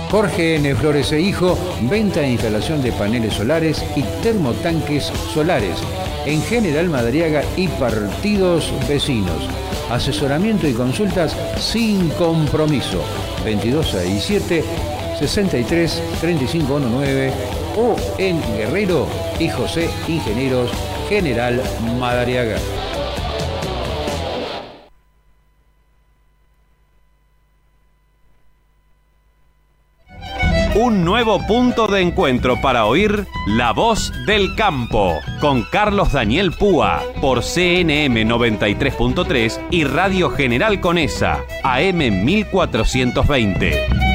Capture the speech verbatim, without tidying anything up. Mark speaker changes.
Speaker 1: Jorge N. Flores e Hijo, venta e instalación de paneles solares y termotanques solares en General Madariaga y partidos vecinos. Asesoramiento y consultas sin compromiso. veintidós sesenta y siete, sesenta y tres, treinta y cinco diecinueve o en Guerrero y José Ingenieros General Madariaga.
Speaker 2: Un nuevo punto de encuentro para oír La Voz del Campo con Carlos Daniel Púa por C N M noventa y tres punto tres y Radio General Conesa A M mil cuatrocientos veinte.